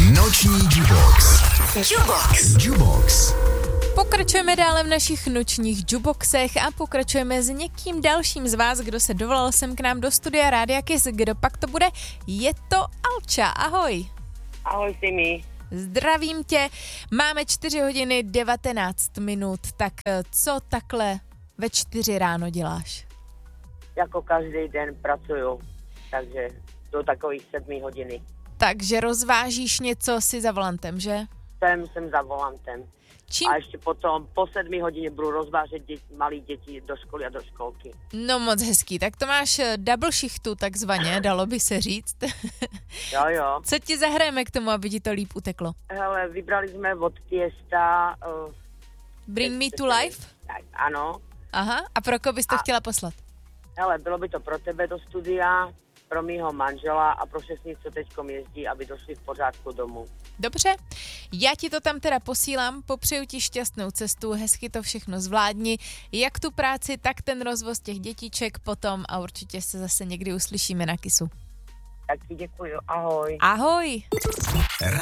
Noční Jubox. Jubox. Pokračujeme dále v našich nočních juboxech a pokračujeme s někým dalším z vás, kdo se dovolal sem k nám do studia Rádia Kiss. Kdo pak to bude? Je to Alča, ahoj. Ahoj, Simi. Zdravím tě, máme 4 hodiny 19 minut, tak co takhle ve 4 ráno děláš? Jako každý den pracuju, takže do takových 7 hodiny. Takže rozvážíš něco si za volantem, že? Jsem za volantem. Čím? A ještě potom po 7 hodině budu rozvážet malé děti do školy a do školky. No moc hezký, tak to máš double shiftu takzvaně, dalo by se říct. Jo. Co ti zahrajeme k tomu, aby ti to líp uteklo? Hele, vybrali jsme od Tiesta... Bring Me to Life? Ano. Aha, a pro koho bys to chtěla poslat? Hele, bylo by to pro tebe do studia, pro mýho manžela a pro všechny, co teďkom jezdí, aby došli v pořádku domů. Dobře, já ti to tam teda posílám, popřeju ti šťastnou cestu, hezky to všechno zvládni, jak tu práci, tak ten rozvoz těch dětiček potom a určitě se zase někdy uslyšíme na Kissu. Tak ti děkuju, ahoj. Ahoj!